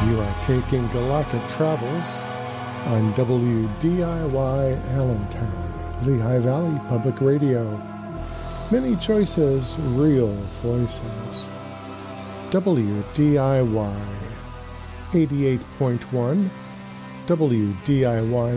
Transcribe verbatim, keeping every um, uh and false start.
You are taking Galactic Travels on W D I Y Allentown, Lehigh Valley Public Radio. Many choices, real voices. W D I Y eighty-eight point one, W D I Y